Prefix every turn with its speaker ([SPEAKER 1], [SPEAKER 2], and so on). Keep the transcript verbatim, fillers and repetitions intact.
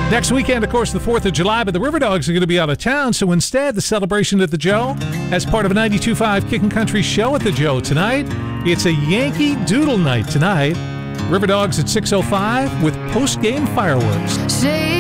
[SPEAKER 1] Next weekend, of course, the fourth of July, but the River Dogs are going to be out of town, so instead, the celebration at the Joe, as part of a ninety-two point five Kickin' Country show at the Joe tonight, it's a Yankee Doodle night tonight. River Dogs at six oh five with post-game fireworks.
[SPEAKER 2] Say